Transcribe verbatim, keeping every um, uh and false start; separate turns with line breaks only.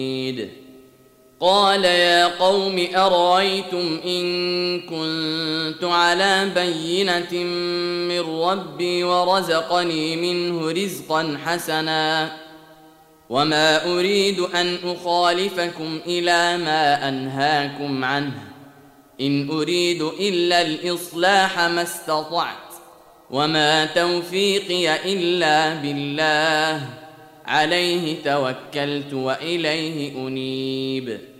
قال يا قوم أرأيتم إن كنت على بينة من ربي ورزقني منه رزقا حسنا وما أريد أن أخالفكم إلى ما أنهاكم عنه إن أريد إلا الإصلاح ما استطعت وما توفيقي إلا بالله عليه توكلت وإليه أنيب